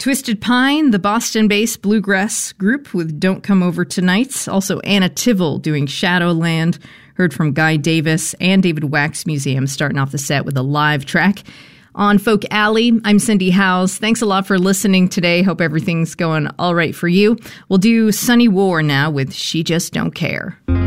Twisted Pine, the Boston-based bluegrass group with Don't Come Over Tonight. Also Anna Tivell doing Shadowland. Heard from Guy Davis and David Wax Museum starting off the set with a live track. On Folk Alley, I'm Cindy Howes. Thanks a lot for listening today. Hope everything's going all right for you. We'll do Sunny War now with She Just Don't Care.